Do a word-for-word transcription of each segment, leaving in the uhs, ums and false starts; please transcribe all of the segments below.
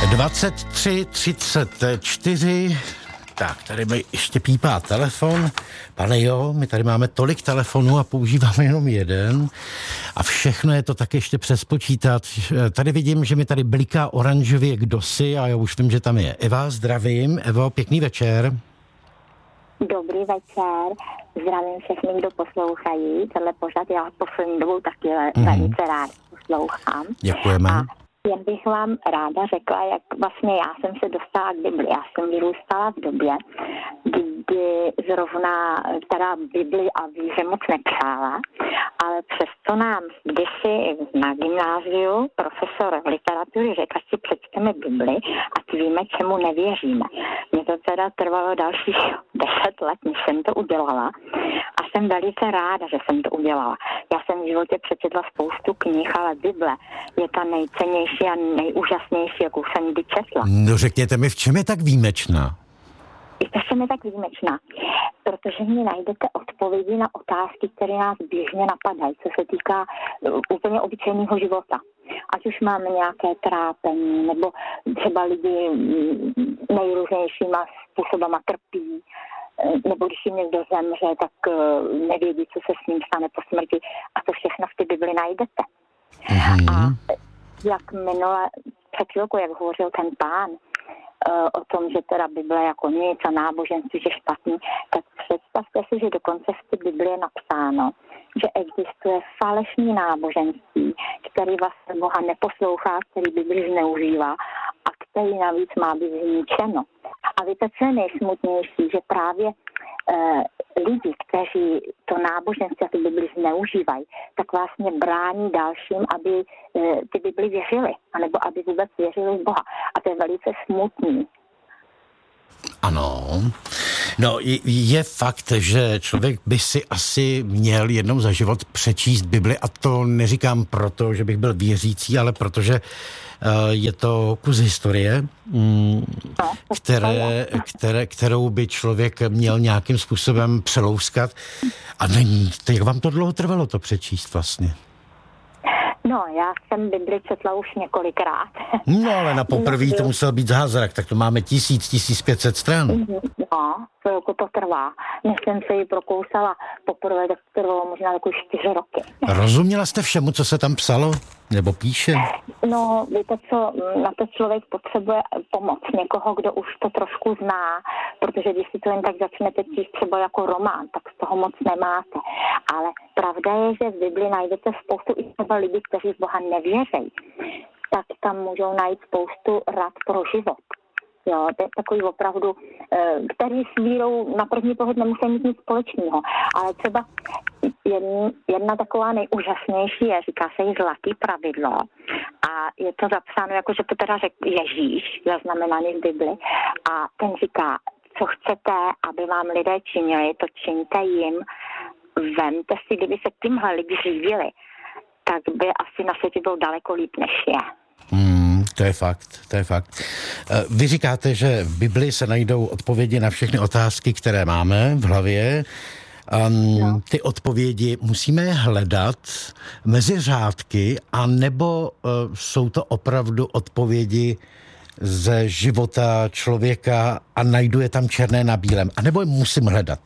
dvacet tři třicet čtyři. Tak, tady mi ještě pípá telefon. Pane jo, my tady máme tolik telefonů a používáme jenom jeden. A všechno je to tak ještě přespočítat. Tady vidím, že mi tady bliká oranžově kdosi a já už vím, že tam je Eva. Zdravím. Evo, pěkný večer. Dobrý večer. Zdravím všechny, kdo poslouchají. Tenhle pořad já poslední dobou taky mm-hmm. velice rád poslouchám. Děkujeme. A jen bych vám ráda řekla, jak vlastně já jsem se dostala k Bibli. Já jsem vyrůstala v době, kdy zrovna teda Bibli a víře moc nepřála, ale přesto nám kdysi na gymnáziu profesor literatury řekl, ať si přečteme Bibli, ať víme, čemu nevěříme. Mně to teda trvalo dalších deset let, než jsem to udělala a jsem velice ráda, že jsem to udělala. Já jsem v životě přečetla spoustu knih, ale Bible je ta nejcennější a nejúžasnější, jakou jsem kdy četla. No řekněte mi, v čem je tak výjimečná? Víte, že je tak výjimečná, protože mi najdete odpovědi na otázky, které nás běžně napadají, co se týká uh, úplně obyčejného života. Ať už máme nějaké trápení, nebo třeba lidi um, nejrůznějšíma způsobama trpí, nebo když jim někdo zemře, tak uh, nevědí, co se s ním stane po smrti. A to všechno v té Bibli najdete. Mm-hmm. A jak minule před chvilkou, jak hovořil ten pán, o tom, že teda Bible jako nic a náboženství je špatný, tak představte si, že dokonce v té Bibli je napsáno, že existuje falešný náboženství, který vlastně Boha neposlouchá, který Bibli zneužívá a který navíc má být zničeno. A víte, co je nejsmutnější, že právě eh, lidi, kteří to náboženství a ty Bibli zneužívají, tak vlastně brání dalším, aby eh, ty Bibli věřili, anebo aby vůbec věřili v Boha. A to je velice smutný. Ano. No, je fakt, že člověk by si asi měl jednou za život přečíst Bibli a to neříkám proto, že bych byl věřící, ale protože je to kus historie, které, které, kterou by člověk měl nějakým způsobem přelouskat. A není, jak vám to dlouho trvalo to přečíst vlastně? No, já jsem Bibli četla už několikrát. No, ale na poprvé to musel být zázrak, tak to máme tisíc, tisíc pět set stran. No, chvilku to trvá. Než jsem se ji prokousala poprvé, tak to trvalo možná jako čtyři roky. Rozuměla jste všemu, co se tam psalo? Nebo píše? No, víte co, na to člověk potřebuje pomoc. Někoho, kdo už to trošku zná, protože když si to jen tak začnete číst třeba jako román, tak z toho moc nemáte. Ale pravda je, že v Bibli najdete spoustu i třeba lidí, kteří v Boha nevěří, tak tam můžou najít spoustu rad pro život. Jo, to je takový opravdu, který s vírou na první pohled nemusí mít nic společného. Ale třeba jedna, jedna taková nejúžasnější je, říká se jí zlatý pravidlo. A je to zapsáno, jako že to teda řekl Ježíš, zaznamenaný v Bibli. A ten říká, co chcete, aby vám lidé činili, to čiňte jim. Vemte si, kdyby se tímhle lidi živili, tak by asi na světě bylo daleko líp, než je. Hmm, to je fakt, to je fakt. Vy říkáte, že v Bibli se najdou odpovědi na všechny otázky, které máme v hlavě. Um, no. Ty odpovědi musíme hledat mezi řádky, anebo uh, jsou to opravdu odpovědi ze života člověka a najdu je tam černé na bílém, anebo je musím hledat?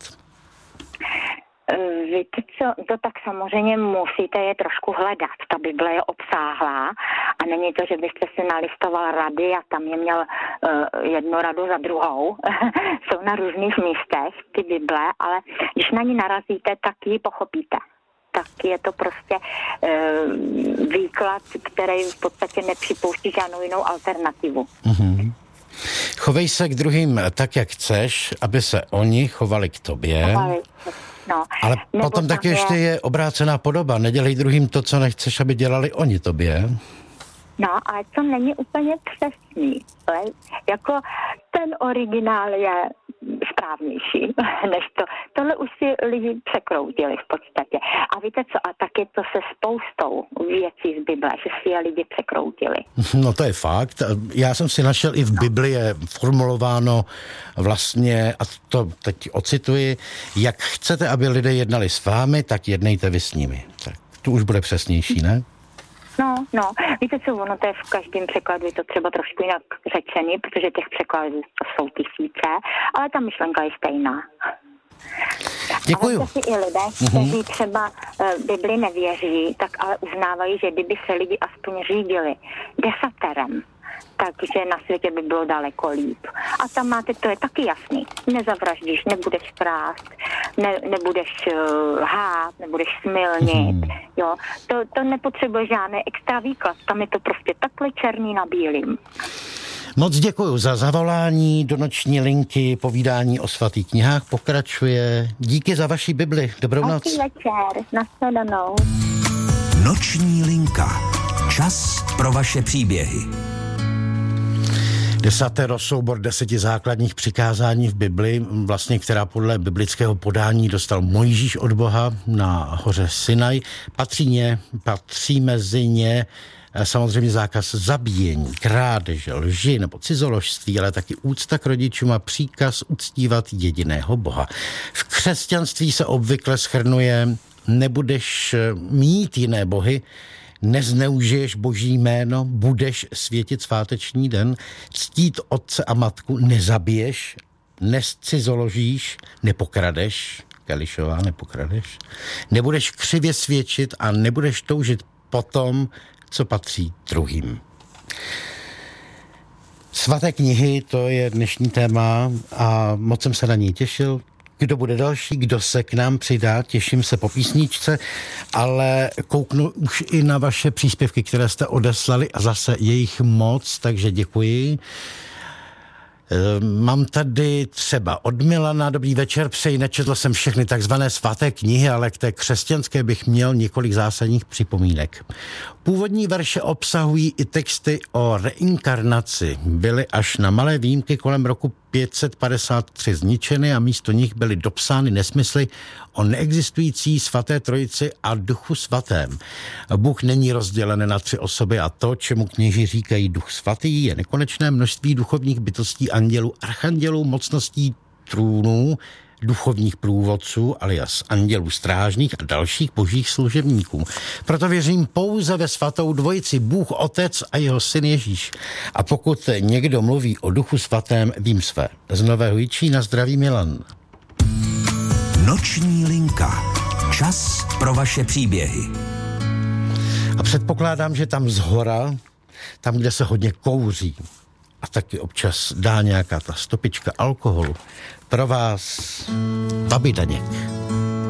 Víte co, to tak samozřejmě musíte je trošku hledat. Ta Bible je obsáhlá a není to, že byste si nalistoval rady a tam je měl uh, jednu radu za druhou. Jsou na různých místech ty Bible, ale když na ní narazíte, tak ji pochopíte. Tak je to prostě uh, výklad, který v podstatě nepřipouští žádnou jinou alternativu. Mm-hmm. Chovej se k druhým tak, jak chceš, aby se oni chovali k tobě. Chovali. No, ale potom taky je... ještě je obrácená podoba. Nedělej druhým to, co nechceš, aby dělali oni tobě. No, ale to není úplně přesný. Ale jako ten originál je správnější než to. Tohle už si lidi překroutili v podstatě. A víte co, a taky to se spoustou věcí z Bible, že si je lidi překroutili. No to je fakt. Já jsem si našel i v Bibli je formulováno vlastně, a to teď ocituji, jak chcete, aby lidé jednali s vámi, tak jednejte vy s nimi. Tak to už bude přesnější, ne? No, no, víte co, ono to je v každém překladu, je to třeba trošku jinak řečený, protože těch překladů jsou tisíce, ale ta myšlenka je stejná. Děkuju. Ale si i lidé, kteří mm-hmm. třeba uh, Bibli nevěří, tak ale uznávají, že kdyby se lidi aspoň řídili desaterem, takže na světě by bylo daleko líp. A tam máte, to je taky jasný. Nezavraždíš, nebudeš krást, ne, nebudeš uh, hát, nebudeš smilnit. Hmm. Jo. To, to nepotřebuje žádný extra výklad. Tam je to prostě takhle černý na bílým. Moc děkuju za zavolání do noční linky. Povídání o svatých knihách pokračuje. Díky za vaši Bibli. Dobrou noc. Hezký večer. Nashledanou. Noční linka. Čas pro vaše příběhy. Desatero, soubor deseti základních přikázání v Bibli, vlastně, která podle biblického podání dostal Mojžíš od Boha na hoře Sinaj. Patří, ně, patří mezi ně samozřejmě zákaz zabíjení, krádeže, lži nebo cizoložství, ale taky úcta k rodičům a příkaz uctívat jediného Boha. V křesťanství se obvykle shrnuje: nebudeš mít jiné bohy, nezneužiješ Boží jméno, budeš světit sváteční den, ctít otce a matku, nezabiješ, nescizoložíš, nepokradeš, Kališová, nepokradeš, nebudeš křivě svědčit a nebudeš toužit po tom, co patří druhým. Svaté knihy, to je dnešní téma a moc jsem se na ní těšil. Kdo bude další, kdo se k nám přidá, těším se po písničce, ale kouknu už i na vaše příspěvky, které jste odeslali a zase je jich moc, takže děkuji. Mám tady třeba od Milana: dobrý večer, přeji, nečetl jsem všechny takzvané svaté knihy, ale k té křesťanské bych měl několik zásadních připomínek. Původní verše obsahují i texty o reinkarnaci. Byly až na malé výjimky kolem roku pět set padesát tři zničeny a místo nich byly dopsány nesmysly o neexistující svaté trojici a duchu svatém. Bůh není rozdělen na tři osoby a to, čemu kněží říkají duch svatý, je nekonečné množství duchovních bytostí, andělů, archandělů, mocností, trůnů, duchovních průvodců, alias andělů strážných a dalších božích služebníků. Proto věřím pouze ve svatou dvojici, Bůh Otec a jeho syn Ježíš. A pokud někdo mluví o duchu svatém, vím své. Z Nového Jičína zdraví Milan. Noční linka. Čas pro vaše příběhy. A předpokládám, že tam zhora, tam, kde se hodně kouří a taky občas dá nějaká ta stopička alkoholu, pro vás Babi Daněk.